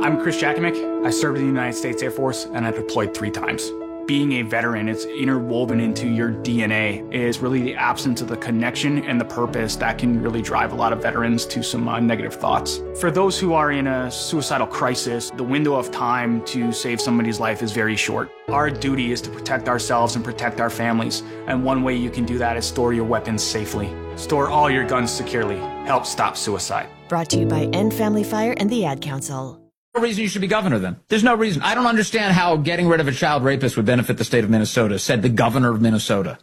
I'm Chris Jakomick. I served in the United States Air Force and I deployed 3 times. Being a veteran, it's interwoven into your DNA, is really the absence of the connection and the purpose that can really drive a lot of veterans to some negative thoughts. For those who are in a suicidal crisis, the window of time to save somebody's life is very short. Our duty is to protect ourselves and protect our families, and one way you can do that is store your weapons safely. Store all your guns securely. Help stop suicide. Brought to you by End Family Fire and the Ad Council. No reason you should be governor then. There's no reason. I don't understand how getting rid of a child rapist would benefit the state of Minnesota, said the governor of Minnesota.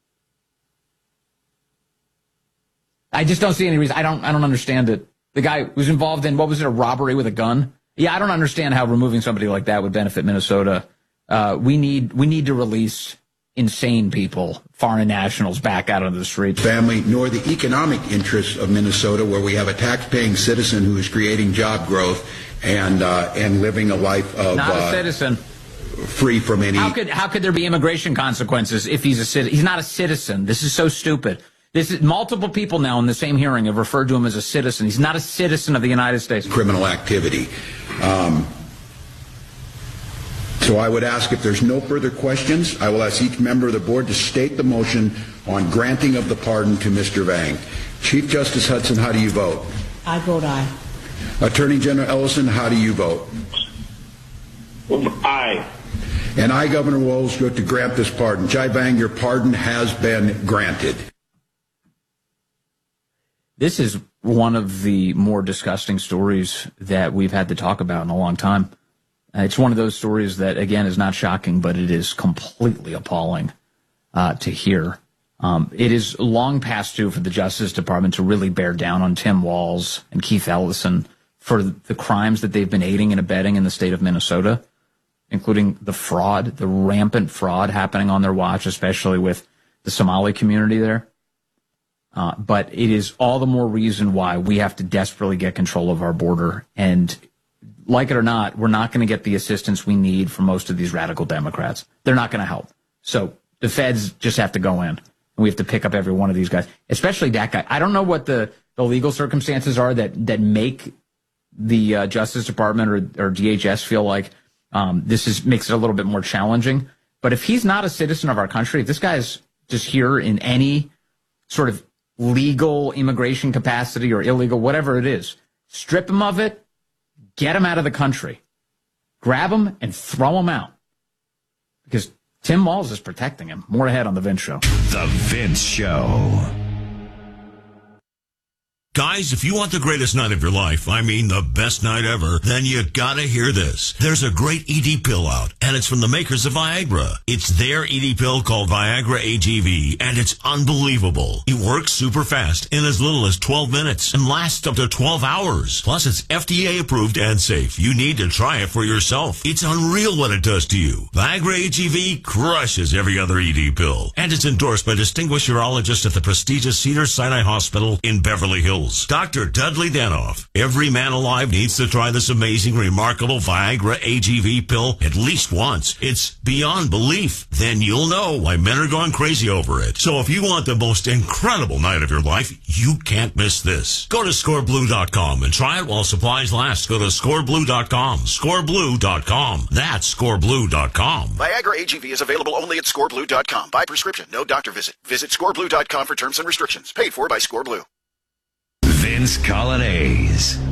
I just don't see any reason. I don't understand it. The guy was involved in, what was it, a robbery with a gun? Yeah, I don't understand how removing somebody like that would benefit Minnesota. We need to release insane people, foreign nationals, back out on the streets. Family, nor the economic interests of Minnesota, where we have a tax-paying citizen who is creating job growth and living a life of not a citizen, free from any. How could there be immigration consequences if he's a citizen? He's not a citizen. This is so stupid. This is multiple people now in the same hearing have referred to him as a citizen. He's not a citizen of the United States. Criminal activity. So I would ask, if there's no further questions, I will ask each member of the board to state the motion on granting of the pardon to Mr. Vang. Chief Justice Hudson, how do you vote? I vote aye. Attorney General Ellison, how do you vote? Aye. And I, Governor Walz, vote to grant this pardon. Jai Vang, your pardon has been granted. This is one of the more disgusting stories that we've had to talk about in a long time. It's one of those stories that, again, is not shocking, but it is completely appalling to hear. It is long past due for the Justice Department to really bear down on Tim Walz and Keith Ellison for the crimes that they've been aiding and abetting in the state of Minnesota, including the fraud, the rampant fraud happening on their watch, especially with the Somali community there. But it is all the more reason why we have to desperately get control of our border. And like it or not, we're not going to get the assistance we need from most of these radical Democrats. They're not going to help. So the feds just have to go in, and we have to pick up every one of these guys, especially that guy. I don't know what the legal circumstances are that make the Justice Department or DHS feel like makes it a little bit more challenging. But if he's not a citizen of our country, if this guy's just here in any sort of legal immigration capacity or illegal, whatever it is, strip him of it, get him out of the country, grab him and throw him out, because Tim Walz is protecting him. More ahead on The Vince Show. The Vince Show. Guys, if you want the greatest night of your life, I mean the best night ever, then you gotta hear this. There's a great ED pill out, and it's from the makers of Viagra. It's their ED pill called Viagra AGV, and it's unbelievable. It works super fast in as little as 12 minutes and lasts up to 12 hours. Plus, it's FDA approved and safe. You need to try it for yourself. It's unreal what it does to you. Viagra AGV crushes every other ED pill, and it's endorsed by distinguished urologists at the prestigious Cedars-Sinai Hospital in Beverly Hills. Dr. Dudley Danoff. Every man alive needs to try this amazing, remarkable Viagra AGV pill at least once. It's beyond belief. Then you'll know why men are going crazy over it. So if you want the most incredible night of your life, you can't miss this. Go to scoreblue.com and try it while supplies last. Go to scoreblue.com. Scoreblue.com. That's scoreblue.com. Viagra AGV is available only at scoreblue.com. By prescription, no doctor visit. Visit scoreblue.com for terms and restrictions. Paid for by Scoreblue. Vince Colonnese.